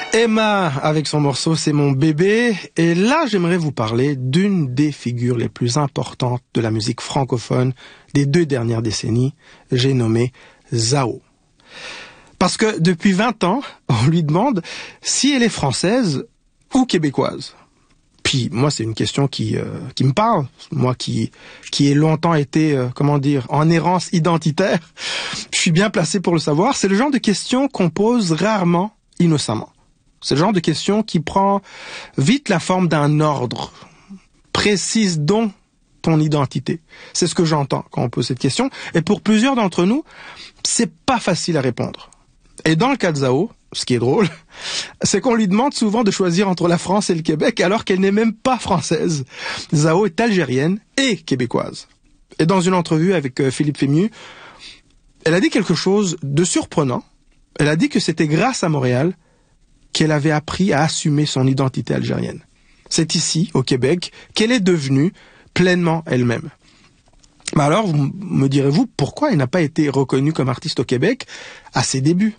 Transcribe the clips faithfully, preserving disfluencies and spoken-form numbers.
Emma, avec son morceau C'est mon bébé. Et là, j'aimerais vous parler d'une des figures les plus importantes de la musique francophone des deux dernières décennies. J'ai nommé Zao. Parce que depuis vingt ans, on lui demande si elle est française ou québécoise. Puis moi, c'est une question qui euh, qui me parle. Moi qui qui ai longtemps été, euh, comment dire, en errance identitaire, je suis bien placé pour le savoir. C'est le genre de question qu'on pose rarement innocemment. C'est le genre de question qui prend vite la forme d'un ordre. Précise donc ton identité. C'est ce que j'entends quand on pose cette question. Et pour plusieurs d'entre nous, c'est pas facile à répondre. Et dans le cas de Zao, ce qui est drôle, c'est qu'on lui demande souvent de choisir entre la France et le Québec alors qu'elle n'est même pas française. Zao est algérienne et québécoise. Et dans une entrevue avec euh, Philippe Fémieux, elle a dit quelque chose de surprenant. Elle a dit que c'était grâce à Montréal qu'elle avait appris à assumer son identité algérienne. C'est ici, au Québec, qu'elle est devenue pleinement elle-même. Mais alors, vous me direz-vous, pourquoi elle n'a pas été reconnue comme artiste au Québec à ses débuts?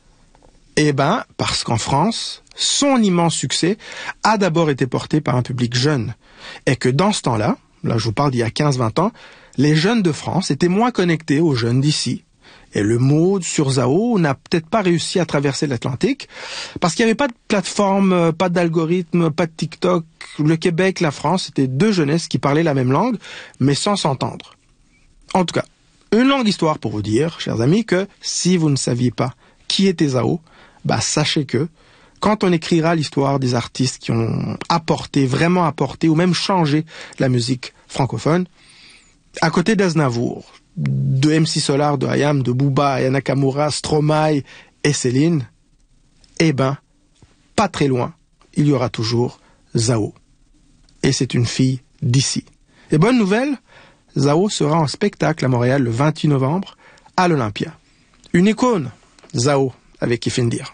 Eh ben, parce qu'en France, son immense succès a d'abord été porté par un public jeune. Et que dans ce temps-là, là je vous parle d'il y a quinze vingt ans, les jeunes de France étaient moins connectés aux jeunes d'ici. Et le mot sur Zao n'a peut-être pas réussi à traverser l'Atlantique, parce qu'il n'y avait pas de plateforme, pas d'algorithme, pas de TikTok. Le Québec, la France, c'était deux jeunesses qui parlaient la même langue, mais sans s'entendre. En tout cas, une longue histoire pour vous dire, chers amis, que si vous ne saviez pas qui était Zao, bah sachez que quand on écrira l'histoire des artistes qui ont apporté, vraiment apporté, ou même changé la musique francophone, à côté d'Aznavour, de M C Solar, de Hayam, de Booba, Aya Nakamura, Stromae et Céline, eh ben, pas très loin, il y aura toujours Zao. Et c'est une fille d'ici. Et bonne nouvelle, Zao sera en spectacle à Montréal le vingt-huit novembre à l'Olympia. Une icône, Zao, avec Kifindir.